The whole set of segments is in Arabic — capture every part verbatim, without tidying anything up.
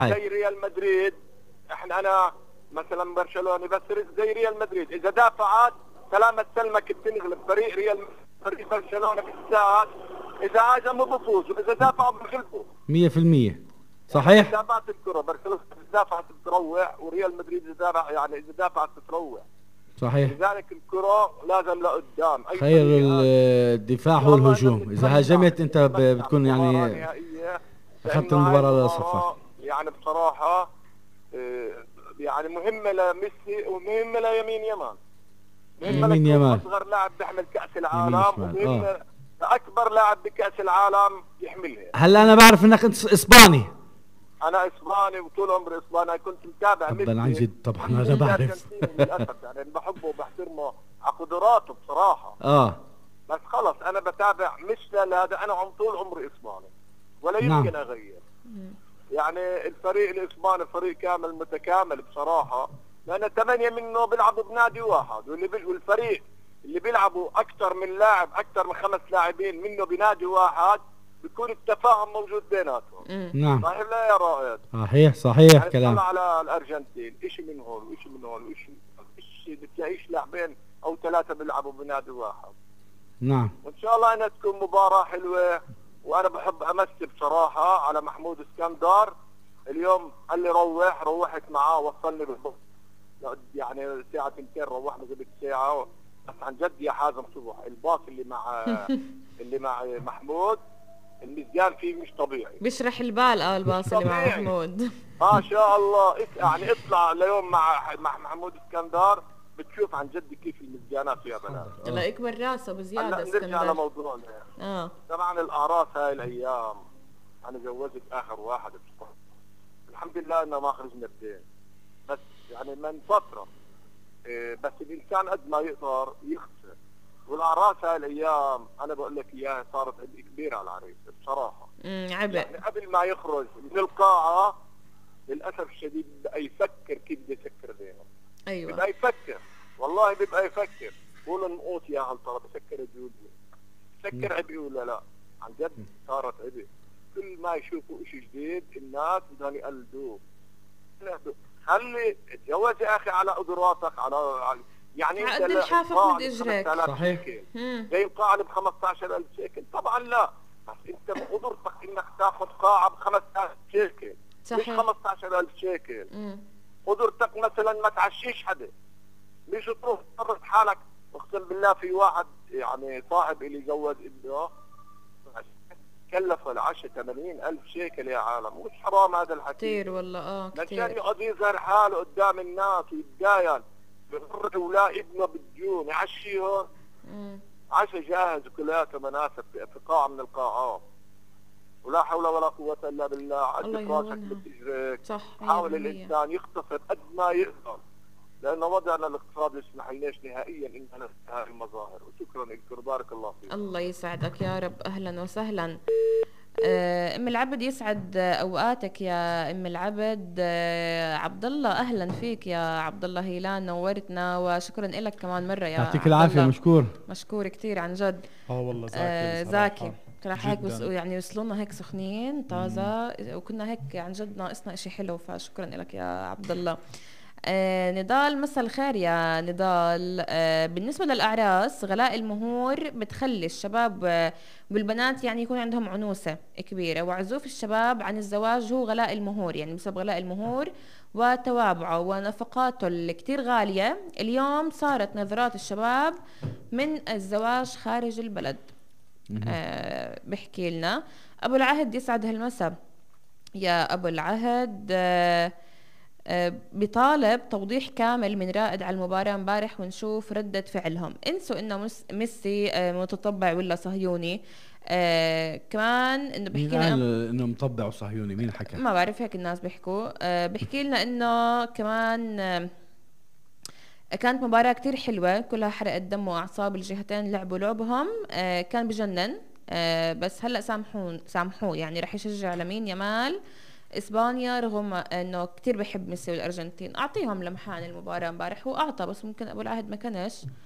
زي ريال مدريد. احنا انا مثلا برشلوني بس زي ريال مدريد اذا دافعت سلامة سلمك بتنغلب فريق ريال فريق برشلونة بالساعات، اذا هاجموا بفوزوا، اذا دافعوا بغلبوا مية في المية. صحيح. اذا دافعت الكرة برشلونة اذا دافعت بتروع، وريال مدريد اذا دافع يعني اذا دافعت بتروع. صحيح. لذلك الكرة لازم لقدام. خير الدفاع هو الهجوم، اذا هاجمت انت بتكون يعني اخذت المباراة لصفك. يعني بصراحة يعني مهمة لميسي ومهمة ليمين يمان. يمين يمان اصغر لاعب بيحمل كأس العالم، ومهمة آه. اكبر لاعب بكأس العالم يحملها. هلا انا بعرف انك انت اسباني. انا اسباني وطول عمري اسباني، كنت متابع ميسي. طبعا عن جد طبعا انا بعرف. للاسف يعني بحبه وبحترمه على قدراته بصراحة. اه بس خلص انا بتابع مش لهذا، انا عم طول عمري اسباني ولا يمكن نعم. اغير. يعني الفريق الاسباني فريق كامل متكامل بصراحة، لأن ثمانية منه بيلعبوا بنادي واحد، والفريق اللي بيلعبوا أكثر من لاعب، أكثر من خمس لاعبين منه بنادي واحد، بيكون التفاهم موجود بيناتهم. نعم صحيح لا يا رائد؟ صحيح صحيح يعني كلام. على الأرجنتين إشي من هون وإشي من هون وإشي إشي بتلاقيش لاعبين أو ثلاثة بيلعبوا بنادي واحد. نعم. وإن شاء الله أنها تكون مباراة حلوة، وأنا بحب أمسي بصراحة على محمود اسكندر. اليوم قال لي روح، روحت معاه وصلني بالضبط يعني ساعة تنتين، روحنا قبل ساعة. بس عن جد يا حازم صبح الباص اللي مع اللي مع محمود المزيان فيه مش طبيعي، بيشرح البال. اه الباص اللي مع محمود ما شاء الله. يعني اطلع ليوم مع مع محمود اسكندر بتشوف عن جد كيف المزيانات فيها بنات. الله يكبر راسه بزيادة. نرجع لموضوعنا. اه طبعا الاعراس هاي الايام، انا جوزت اخر واحد بصراحة. الحمد لله انه ما خرجنا بدين، بس يعني من فترة إيه، بس الانسان قد ما يقدر يخسر. والاعراس هاي الايام انا بقول لك اياها صارت عبء كبير على العريس بصراحة. امم عبء. يعني قبل ما يخرج من القاعة للاسف الشديد بقى يفكر كيف بده يسكر ذهنه. ايوه بيبقى يفكر، والله بيبقى يفكر. قولوا نقوط يا هالطرة بسكر جوزي، سكر عبء ولا لا؟ عن جد صارت عبء. كل ما يشوفوا اشي جديد الناس بدهم يقلدوه. خلي تجوز يا اخي على قدراتك، على يعني انت الحافظ من اجرك. صحيح. زي القاعة ب خمسة عشر ألف شيكل طبعا لا، بس انت بقدرتك انك تاخذ قاعة ب خمسة آلاف شيكل. صحيح. مش خمسة عشر ألف شيكل. مم. قدرتك مثلا ما تعشيش حدا، مش تروح تفرط حالك. اقسم بالله في واحد يعني صاحب اللي جوز ابنه كلفه العشاء ثمانين ألف شيكل يا عالم. مش حرام هذا الحكي؟ كثير والله. اه كثير. عشان يقعد يظهر حاله قدام الناس ويتداين بغرة ولا ابنه بالجون يعشيهم عشاء جاهز وكلياته مناسب في قاعة من القاعات. ولا حول ولا قوة إلا بالله. عدك راسك بتجريك. صح. حاول الإنسان يختصر قد ما يقدر، لأن وضعنا الاقتصادي يسمح لناش نهائيا إن ننتهي المظاهر. وشكرا لك، بارك الله فيك. الله يسعدك يا رب. أهلا وسهلا. أم العبد يسعد أوقاتك يا أم العبد. عبد الله أهلا فيك يا عبد الله هيلان، نورتنا وشكرا لك كمان مرة يا يعطيك العافية. مشكور مشكور كثير عن جد. اه والله زاكي زاكي راح هيك بس يعني وصلونا هيك سخنين طازة، وكنا هيك عن جد ناقصنا إشي حلو، فشكرا لك يا عبد الله. آه نضال مساء الخير يا نضال. آه بالنسبة للأعراس غلاء المهور بتخلي الشباب آه والبنات يعني يكون عندهم عنوسة كبيرة، وعزوف الشباب عن الزواج هو غلاء المهور. يعني بسبب غلاء المهور وتوابعه ونفقاته الكتير غالية، اليوم صارت نظرات الشباب من الزواج خارج البلد. آه بحكي لنا أبو العهد. يسعد هالمساء يا أبو العهد. آه بطالب توضيح كامل من رائد على المباراة امبارح ونشوف ردة فعلهم. انسوا انه ميسي متطبع ولا صهيوني. آه كمان انه بحكي لنا انه مطبع وصهيوني. مين حكى؟ ما بعرف، هيك الناس بيحكوا. آه بحكي لنا انه كمان آه كانت مباراة كتير حلوة، كلها حرقت دم واعصاب الجهتين، لعبوا لعبهم آه كان بجنن. آه بس هلا سامحون سامحوه يعني رح يشجع لمين يامال اسبانيا رغم انه كتير بحب ميسي والارجنتين. اعطيهم لمحان المباراه امبارح، هو اعطى بس ممكن ابو العهد ما كانش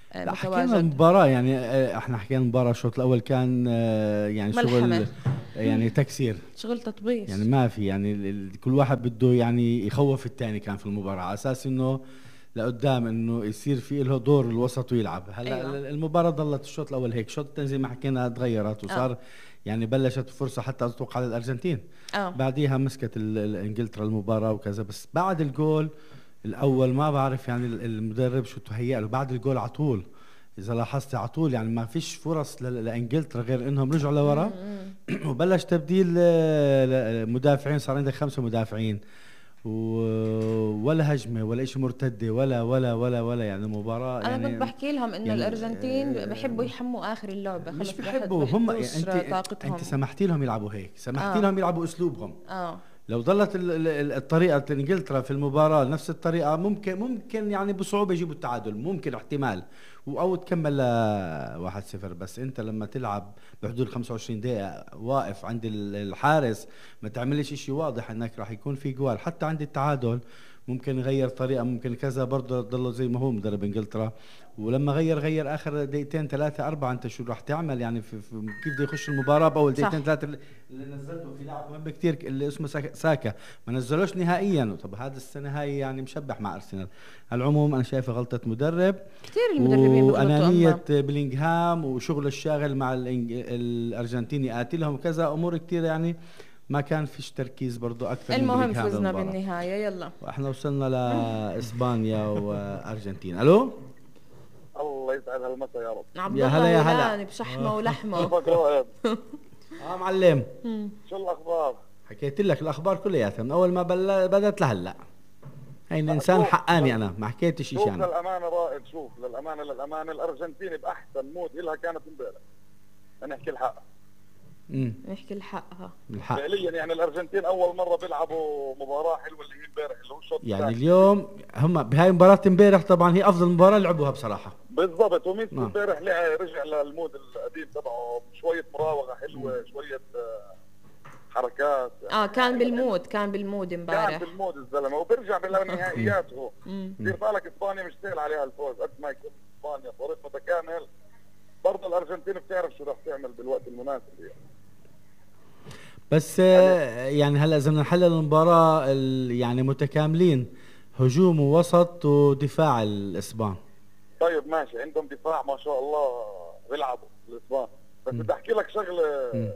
لا حكينا المباراة يعني احنا حكينا المباراة الشوط الأول كان يعني شغل يعني تكسير شغل تطبيش يعني ما في يعني كل واحد بده يعني يخوف الثاني كان في المباراة على أساس إنه لقدام إنه يصير في له دور الوسط ويلعب. هلا أيوة. المباراة ضلت الشوط الأول هيك، الشوط الثاني زي ما حكينا تغيرت وصار أوه. يعني بلشت فرصة حتى أتوقع للأرجنتين أوه. بعديها مسكت إنجلترا المباراة وكذا، بس بعد الجول الأول ما بعرف يعني المدرب شو تهيأ له بعد الجول على طول. إذا لاحظت على طول يعني ما فيش فرص لإنجلترا غير إنهم رجعوا لورا وبلش تبديل مدافعين، صار عندك خمسة مدافعين ولا هجمة ولا إشي مرتدة ولا ولا ولا ولا يعني مباراة. أنا يعني كنت بحكي لهم إنه يعني الأرجنتين بحبوا يحموا آخر اللعبة، مش بحبوا هم يعني أنت أنت سمحتي لهم يلعبوا هيك، سمحتي آه. لهم يلعبوا أسلوبهم آه. لو ظلت الطريقة انجلترا في المباراة نفس الطريقة ممكن ممكن يعني بصعوبة يجيبوا التعادل، ممكن احتمال او تكمل ل واحد صفر. بس انت لما تلعب بحدود خمسة وعشرين دقيقة واقف عند الحارس ما تعملش اشي واضح انك راح يكون في جوال، حتى عند التعادل ممكن يغير طريقة ممكن كذا برضه ضله زي ما هو مدرب انجلترا. ولما غير غير اخر دقيقتين ثلاثة أربعة انت شو راح تعمل يعني في, في كيف بده يخش المباراة باول دقيقتين ثلاثة اللي نزلته في لاعب مهم كثير اللي اسمه ساكا ما نزلوش نهائيا. طب هذا السنة هاي يعني مشبح مع ارسنال. على العموم انا شايفه غلطة مدرب كثير المدربين وانانية بلينغهام وشغل الشاغل مع الارجنتيني قاتلهم وكذا امور كثير يعني ما كان فيش تركيز برضو اكثر. المهم فزنا بالنهاية. يلا واحنا وصلنا لاسبانيا وارجنتين. الو الله يسعد هالمسا يا رب. يا هلا يا هلا بشحمه ولحمه. اه معلم شو الاخبار؟ حكيت لك الاخبار كلياتها من اول ما بدت لهلا. هاي انسان حقاني انا ما حكيتش شيء يعني. للامانه رائد، شوف للامانه للامانه الارجنتين باحسن مود لها كانت امبارح. نحكي الحق امم نحكي الحق ها الحق فعليا يعني الارجنتين اول مره بيلعبوا مباراه حلوه اللي هي امبارح اللي هو الشوط يعني اليوم هم بهاي مباراه امبارح طبعا هي افضل مباراه لعبوها بصراحه بالضبط. وميسي امبارح رجع للمود القديم تبعه، شويه مراوغه حلوه شويه حركات يعني. اه كان بالمود كان بالمود امبارح كان بالمود الزلمه وبرجع بالنهائيات. هو دير بالك اسبانيا مش سهل عليها الفوز قد ما يكون اسبانيا فريق متكامل، برضه الارجنتين بتعرف شو راح تعمل بالوقت المناسب يعني. بس يعني هلا اذا بدنا نحلل المباراه يعني متكاملين هجوم ووسط ودفاع الاسبان. طيب ماشي عندهم دفاع ما شاء الله بيلعبوا الاسبان، بس بدي احكي لك شغله م.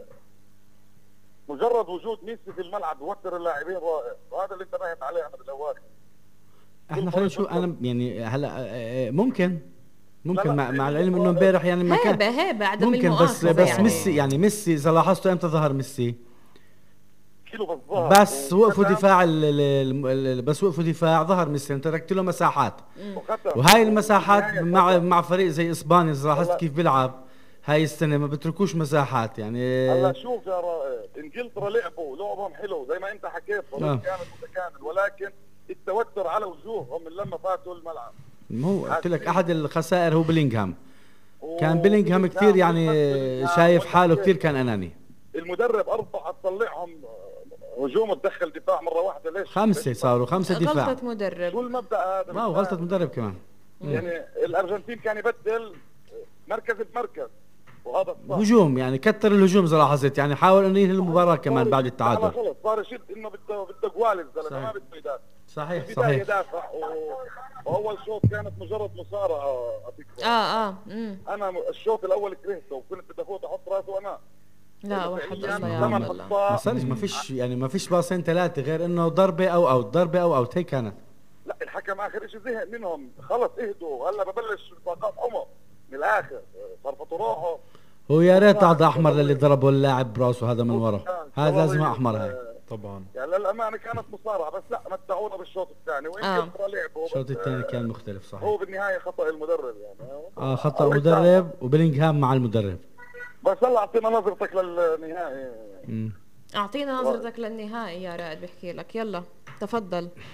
مجرد وجود ميسي في الملعب بوتر اللاعبين رائع، وهذا اللي انتبهت عليه انا بالاول. احنا خلينا نشوف انا يعني هلا ممكن ممكن لا لا مع, مع العلم انه امبارح يعني ما كان هيبه هيبه عدم ممكن بس بس يعني. ميسي يعني ميسي اذا لاحظتوا امتى ظهر ميسي كيلو بالظهر بس وقفوا دفاع ال ال ال بس وقفوا دفاع ظهر ميسي انت تركت له مساحات وهاي المساحات مع مع فريق زي اسبانيا اذا لاحظت كيف بيلعب هاي السنه ما بتركوش مساحات يعني. هلا شوف يا رائد انجلترا لعبوا لعبهم حلو زي ما انت حكيت فريق آه. كامل متكامل، ولكن التوتر على وجوههم من لما فاتوا الملعب. مو قلت لك احد الخسائر هو بلينغهام، كان بلينغهام كثير يعني شايف حاله كثير كان اناني. المدرب اربعه تطلعهم هجوم تدخل دفاع مره واحده ليش؟ خمسه صاروا خمسه دفاع. غلطه مدرب. شو المبدا هذا؟ واو غلطه مدرب كمان. يعني الارجنتين كان يبدل مركز بمركز وهذا الصح. هجوم يعني كتر الهجوم زي لاحظت يعني حاول انه ينهي المباراه كمان بعد التعادل. خلص صار يشد انه بده بده جوال الزلمه ما بده يدافع. صحيح صحيح يدافع واول شوط كانت مجرد مصارعه اه اه امم انا الشوط الاول كرهته وكنت بدي افوت احط راسه انا. لا واحد الله يا الله ما صارش ما فيش يعني ما فيش باصين ثلاثه غير انه ضربه او اوت ضربه او اوت هيك كانت. لا الحكم اخر شيء زهق منهم خلص اهدوا هلا ببلش بطاقات حمر من الاخر صرفتوا روحه. هو يا ريت اعطى احمر للي ضربه اللاعب براسه هذا من ورا، هذا لازم احمر هاي طبعا. يعني للامانه كانت مصارعه بس لا متعونا بالشوط الثاني وانجلترا لعبوا الشوط الثاني كان مختلف صحيح. هو بالنهايه خطا المدرب يعني اه خطا مدرب وبلينغهام مع المدرب. بس هلا اعطينا نظرتك للنهائي. امم اعطينا نظرتك للنهائي يا رائد بحكي لك. يلا تفضل.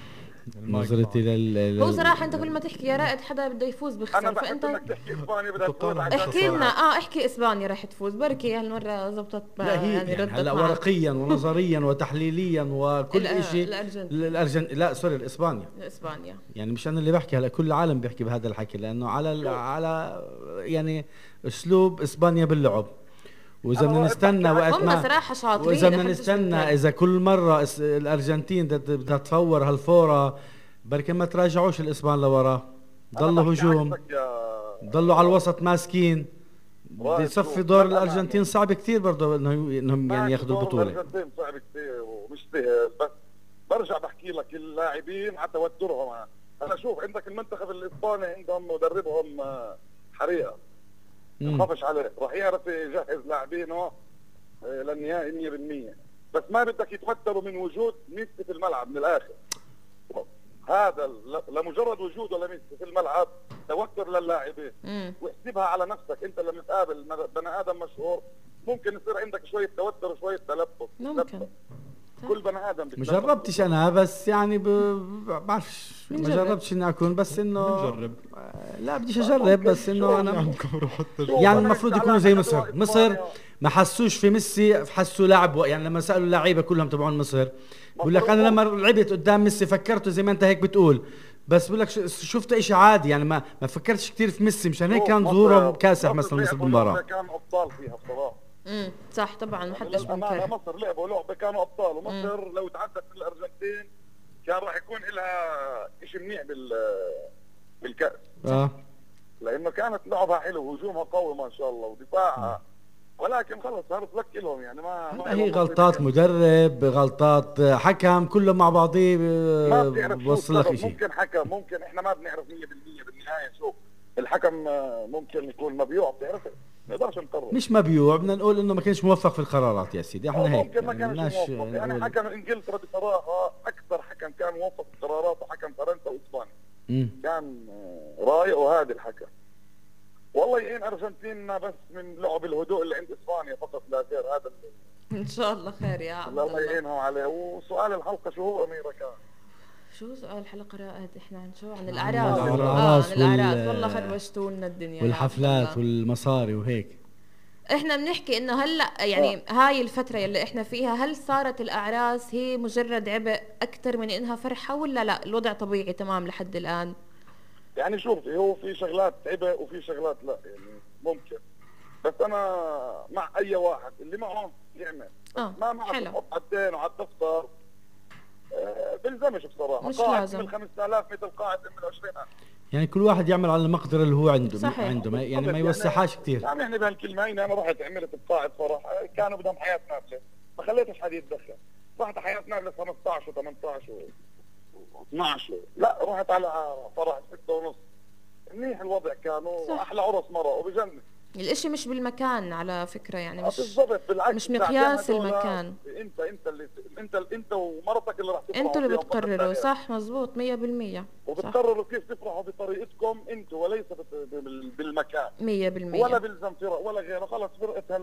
نظرتي لل هو صراحه انت كل ما تحكي يا رائد حدا بده يفوز بخسر. انا فانت انك تحكي اسبانيا بدك تفوز. احكي لنا اه احكي اسبانيا راح تفوز بركي هالمره زبطت لا هي يعني, يعني هلا ورقيا ونظريا وتحليليا وكل شيء الارجنتين الارجن لا سوري الاسبانيا الاسبانيا يعني مش انا اللي بحكي هلا كل العالم بيحكي بهذا الحكي لانه على على يعني اسلوب اسبانيا باللعب. واذا بدنا نستنى وقت ما هم صراحه شاطرين واذا بدنا نستنى اذا كل مره الارجنتين بدها تفور هالفوره بركي ما تراجعوش الاسبان لورا ضلوا هجوم ضلوا على الوسط ماسكين. بده يصفي دور الارجنتين صعب كثير برضه انهم يعني ياخذوا البطوله. الارجنتين صعب كثير ومش سهل بس برجع بحكي لك اللاعبين على توترهم. انا شوف عندك المنتخب الاسباني عندهم مدربهم حريقه ما خافش عليه راح يعرف يجهز لاعبينه للنهائي مية بالمية بس ما بدك يتوتروا من وجود ميسي في الملعب من الاخر. هذا لمجرد وجوده لميسي في الملعب توتر للاعبين واحسبها على نفسك انت لما تقابل بني ادم مشهور ممكن يصير عندك شويه توتر وشويه تلبس ممكن كل بني ادم ما جربتش انا بس يعني ب... بعرفش ما جربتش اني اكون بس انه نجرب لا بديش اجرب بس انه انا يعني المفروض يكونوا زي مصر. مصر ما حسوش في ميسي حسوا لاعب يعني لما سالوا اللعيبه كلهم تبعون مصر بقول لك انا لما لعبت قدام ميسي فكرته زي ما انت هيك بتقول بس بقول لك شفت شيء عادي يعني ما ما فكرتش كثير في ميسي مشان هيك كان ظهوره كاسح مثلا مصر بالمباراه كان ابطال فيها بصراحه. امم صح طبعا ما حدش بينكر. مصر لعبوا لعبه كانوا ابطال ومصر مم. لو تعدت من الارجنتين كان راح يكون لها شيء منيح بال بالكاس اه لانه كانت لعبها حلو هجومها قوي ما شاء الله ودفاعها ولكن خلص صارت لك لهم يعني ما, ما هي غلطات مدرب غلطات حكم كله مع بعضيه بوصل لك شيء. ممكن حكم ممكن احنا ما بنعرف مية بالمية بالنهايه. شوف الحكم ممكن يكون مبيوع بتعرف ما نقدرش نقرر مش مبيوع بدنا نقول انه ما كانش موفق في القرارات يا سيدي احنا هيك ممكن ما كانش موفق يعني حكم انجلترا بصراحه اكثر حكم كان موفق في قراراته حكم فرنسا واسبانيا كان رايق وهادي الحكم والله يعين ارجنتيننا بس من لعب الهدوء اللي عند اسبانيا فقط لا غير. هذا ان شاء الله خير يا عبد الله الله يعينهم عليه. وسؤال الحلقه شو هو اميره كان؟ شو سؤال الحلقه رائد احنا عن شو عن الاعراس اه عن الاعراس والله خربشتوا لنا الدنيا والحفلات والمصاري وهيك. احنا بنحكي انه هلا يعني آه. هاي الفتره اللي احنا فيها هل صارت الاعراس هي مجرد عبء اكثر من انها فرحه ولا لا الوضع طبيعي تمام لحد الان؟ يعني شوف هو في شغلات عبء وفي شغلات لا يعني ممكن بس انا مع اي واحد اللي معه يعمل آه. ما معه تحط على الدين وعلى الدفتر آه بلزمش بصراحه مش قاعد لازم من خمسة آلاف مثل قاعد من عشرين ألف يعني كل واحد يعمل على المقدرة اللي هو عنده صحيح. عنده ما يعني ما يوسعهاش كثير. يعني احنا بهالكلمه انا رحت عملت بقاعد صراحه كانوا بدهم حياه نابلس ما خليتش حد يتدخل رحت حياه نابلس خمسة عشر وثمانية عشر واثني عشر لا رحت على فرح ستة ونص منيح الوضع كانوا احلى عرس مره وبجنن. الاشي مش بالمكان على فكره يعني مش بالضبط بالعكس مش مقياس المكان. انت انت اللي انت انت ومرتك اللي راح تفرحوا انتوا اللي بتقرروا صح مزبوط مية بالمية وبتقرروا كيف تفرحوا بطريقتكم انتوا وليس بالمكان مية بالمية ولا بلزم فرق ولا غيره. خلص فرقه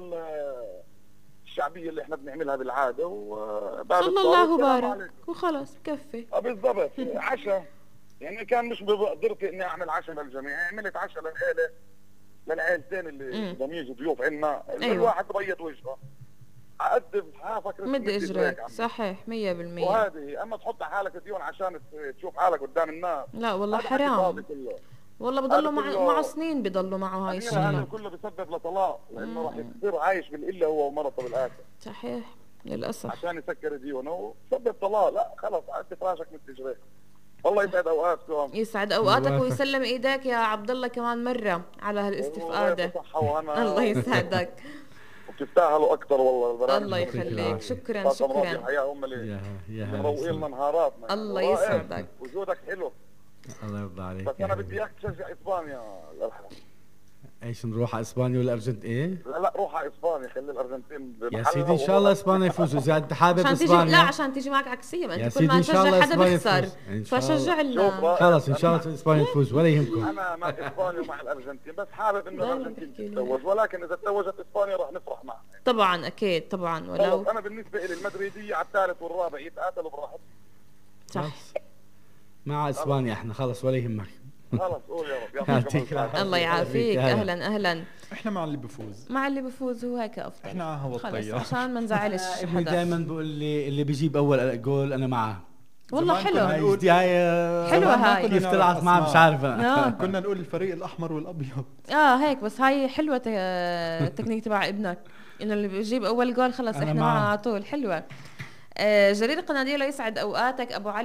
الشعبيه اللي احنا بنعملها بالعاده وبعد صلى الله وبارك وخلص بكفي. اه بالضبط عشاء يعني كان مش بقدرتي اني اعمل عشاء للجميع عملت عشاء للعيله للعيلتين اللي بدهم يجوا ضيوف عندنا أيوة. الواحد بيض وجهه اقدم ها فكره مد اجرك صحيح مية بالمية وهذه اما تحط حالك ديون عشان تشوف حالك قدام الناس لا والله حرام والله بضلوا مع معه سنين بضلوا معه هاي الشيء هذا كله بسبب لطلاق لانه راح يصير عايش بالقله هو ومرته بالاخر صحيح للاسف عشان يسكر ديونه وسبب طلاق. لا خلص قعدت فراشك مد اجريك. الله يسعد اوقاتكم يسعد اوقاتك ويسلم ايديك يا عبد الله كمان مره على هالاستفاده. الله يسعدك وبتستاهلوا اكثر والله. الله يخليك شكرا شكرا يا هم اللي يا مروقين لنا نهاراتنا. الله يسعدك وجودك حلو الله يرضى عليك. بس انا بدي اياك تشجع اسبانيا للحق. ايش نروح على اسبانيا ولا الارجنتين ايه؟ لا لا روح على اسبانيا خلي الارجنتين يا سيدي ان شاء الله اسبانيا يفوزوا اذا انت حابب عشان اسبانيا تيجي لا عشان تيجي معك عكسيه ما يا انت كل سيدي ما ان شاء الله تشجع حدا بيخسر فشجع لنا. خلص ان شاء الله اسبانيا تفوز ولا يهمكم. انا مع اسبانيا ومع الارجنتين بس حابب انه الارجنتين تتزوج ولكن اذا تزوجت اسبانيا راح نفرح معها طبعا اكيد طبعا. ولو انا بالنسبه لي المدريديه على الثالث والرابع يتقاتلوا براحتهم صح مع اسبانيا احنا خلص ولا يهمك. خلص قول يا رب. يعطيك العافيه. الله يعافيك. اهلا اهلا. احنا مع اللي بفوز. مع اللي بفوز هو هيك افضل. احنا على هوا الطيار عشان ما نزعلش حدا. دائما بقول لي اللي بيجيب اول جول انا معه. والله حلو. هاي دي هاي حلوه هاي. كيف طلعت معه مش عارف انا. كنا نقول الفريق الاحمر والابيض. اه هيك بس هاي حلوه التكنيك تبع ابنك انه اللي بيجيب اول جول خلص احنا معه على طول. حلوه. آه جرير القناديل يسعد اوقاتك ابو علي.